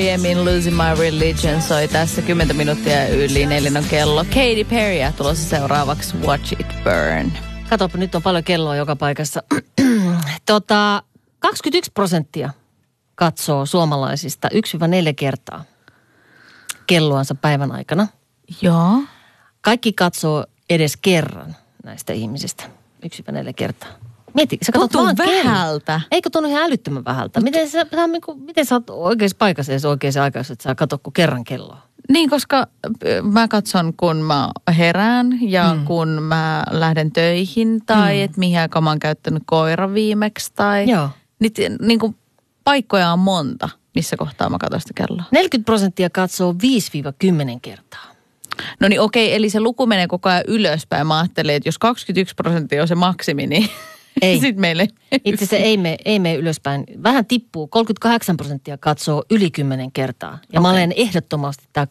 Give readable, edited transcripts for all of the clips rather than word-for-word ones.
Emin Losing My Religion soi tässä 10 minuuttia yli 4 on kello. Katy Perryä tulossa seuraavaksi Watch It Burn. Katsopa, nyt on paljon kelloa joka paikassa. 21% katsoo suomalaisista 1-4 kertaa kelloansa päivän aikana. Joo. Kaikki katsoo edes kerran näistä ihmisistä 1-4 kertaa. Mieti, sä katsot tuntuu vaan vähältä. Eikö tunnu ihan älyttömän vähältä? Miten sä oot oikeassa paikassa edes oikeaan aikaan, että sä katsot kuin kerran kelloa? Niin, koska mä katson, kun mä herään ja kun mä lähden töihin tai että mihin aikaan mä oon käyttänyt koira viimeksi tai niin kuin paikkoja on monta, missä kohtaa mä katson sitä kelloa. 40% katsoo 5-10 kertaa. No niin okei, eli se luku menee koko ajan ylöspäin. Mä ajattelin, että jos 21% on se maksimi, niin ei. Sitten meille itse asiassa ei mene ylöspäin. Vähän tippuu. 38% katsoo yli 10 kertaa. Ja mä olen ehdottomasti tämä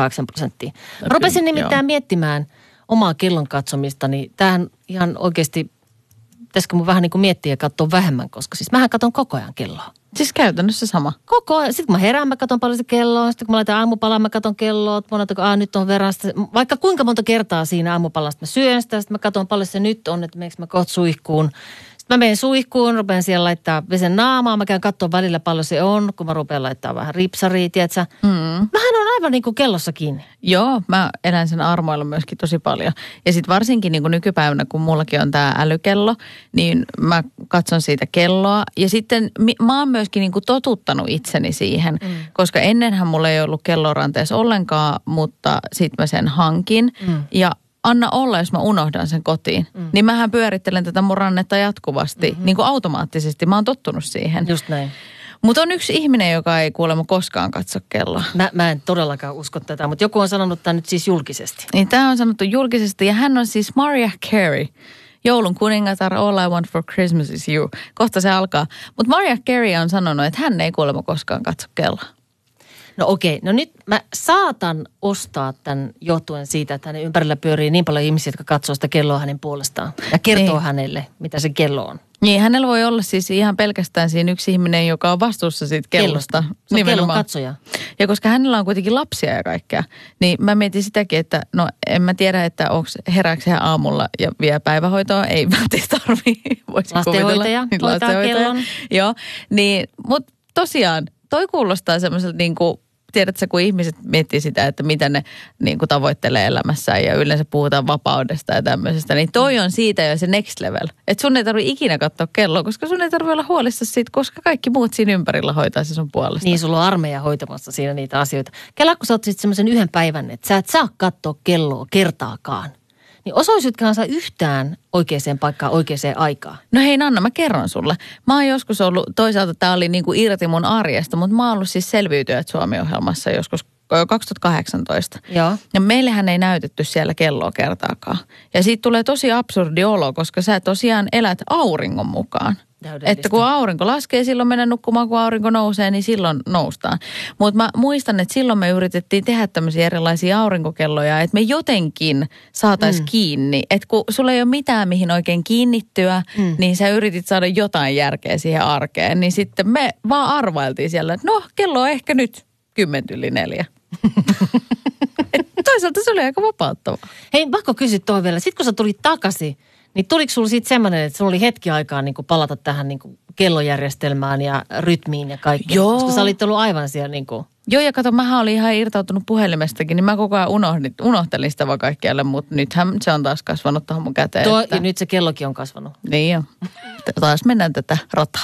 38%. Rupesin nimittäin miettimään omaa kellon katsomista, niin tämähän ihan oikeasti, pitäisikö mun vähän niin kuin miettiä ja katsoa vähemmän, koska siis mähän katson koko ajan kelloa. Siis käytännössä sama. Koko ajan. Sitten kun mä herään, mä katson paljon se kelloa. Sitten kun mä laitan aamupalaa, mä katson kelloa. Nyt on verran. Vaikka kuinka monta kertaa siinä aamupalasta mä syön sitä. Sitten mä katson paljon se nyt on, että meneekö mä kohta suihkuun. Sitten mä menen suihkuun, rupean siellä laittaa vesen naamaa. Mä käyn katsoa välillä paljon se on, kun mä rupean laittaa vähän ripsaria, tietsä. Mähän on aivan niin kuin kellossa kiinni. Joo, mä elän sen armoilla myöskin tosi paljon. Ja sitten varsinkin niin kuin nykypäivänä, kun mullakin on tää älykello, niin mä katson siitä kelloa. Ja sitten mä oon myöskin niin kuin totuttanut itseni siihen, koska ennenhän mulla ei ollut kelloranteessa ollenkaan, mutta sitten mä sen hankin. Ja anna olla, jos mä unohdan sen kotiin. Niin mähän pyörittelen tätä mun rannetta jatkuvasti, niin kuin automaattisesti. Mä oon tottunut siihen. Just näin. Mutta on yksi ihminen, joka ei kuulemma koskaan katso kelloa. Mä en todellakaan usko tätä, mutta joku on sanonut tämän nyt siis julkisesti. Niin, tämä on sanottu julkisesti ja hän on siis Mariah Carey. Joulun kuningatar, All I Want for Christmas is You. Kohta se alkaa. Mutta Mariah Carey on sanonut, että hän ei kuulemma koskaan katso kelloa. No okei, no nyt mä saatan ostaa tämän johtuen siitä, että hänen ympärillä pyörii niin paljon ihmisiä, jotka katsoo sitä kelloa hänen puolestaan. Ja kertoo hänelle, mitä se kello on. Niin, hänellä voi olla siis ihan pelkästään siinä yksi ihminen, joka on vastuussa siitä kellosta. Se on kellon katsoja. Ja koska hänellä on kuitenkin lapsia ja kaikkea, niin mä mietin sitäkin, että no en mä tiedä, että herääkö hän aamulla ja vie päivähoitoa. Ei välttämättä tarvitse, voisi lastenhoitaja kuvitella. Hoitaa kellon. Joo, niin, mutta tosiaan toi kuulostaa semmoiselta niin kuin, tiedätkö, kun ihmiset miettii sitä, että mitä ne niin kuin tavoittelee elämässään ja yleensä puhutaan vapaudesta ja tämmöisestä, niin toi on siitä jo se next level. Että sun ei tarvitse ikinä katsoa kelloa, koska sun ei tarvitse olla huolissa siitä, koska kaikki muut siinä ympärillä hoitaa se sun puolesta. Niin, sulla on armeija hoitamassa siinä niitä asioita. Kela, kun sä oot sitten semmoisen yhden päivän, että sä et saa katsoa kelloa kertaakaan. Niin osuisitkohan sä yhtään oikeaan paikkaan oikeaan aikaan? No hei Nanna, mä kerron sulle. Mä oon joskus ollut, toisaalta tää oli niinku irti mun arjesta, mutta mä oon ollut siis Selviytyjät Suomi-ohjelmassa joskus 2018. Joo. Ja meillähän ei näytetty siellä kelloa kertaakaan. Ja siitä tulee tosi absurdi olo, koska sä tosiaan elät auringon mukaan. Että kun aurinko laskee, silloin mennään nukkumaan, kun aurinko nousee, niin silloin noustaan. Mutta mä muistan, että silloin me yritettiin tehdä tämmöisiä erilaisia aurinkokelloja, että me jotenkin saataisiin kiinni. Että kun sulla ei ole mitään, mihin oikein kiinnittyä, niin sä yritit saada jotain järkeä siihen arkeen. Niin sitten me vaan arvailtiin siellä, että no, kello on ehkä nyt 4:10. Toisaalta se oli aika vapauttavaa. Hei, pakko kysyä tuohon vielä. Sitten kun sä tulit takaisin, niin tuliko sulla siitä semmoinen, että sulla oli hetki aikaa niin kuin palata tähän niin kuin kellojärjestelmään ja rytmiin ja kaikkeen? Joo. Koska sä olit ollut aivan siellä niin kuin... Joo, ja kato, mähän olin ihan irtautunut puhelimestakin, niin mä koko ajan unohtelin sitä vaan kaikkialle, mutta nythän se on taas kasvanut tuohon mun käteen. Ja nyt se kellokin on kasvanut. Niin jo. Taas mennään tätä rataa.